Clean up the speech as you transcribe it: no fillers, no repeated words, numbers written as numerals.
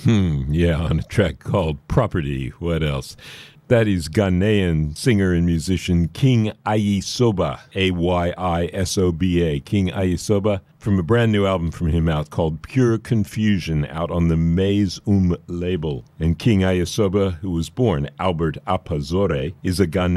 Yeah, on a track called Property. What else? That is Ghanaian singer and musician King Ayisoba, Ayyisoba, King Ayisoba, from a brand new album from him out called Pure Confusion, out on the Maze label. And King Ayisoba, who was born Albert Apazore, is a Ghanaian